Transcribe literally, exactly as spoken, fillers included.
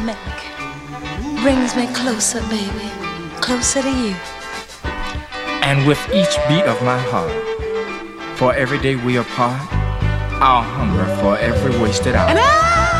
make brings me closer, baby, closer to you. And with each beat of my heart, for every day we apart, I'll hunger for every wasted hour. And I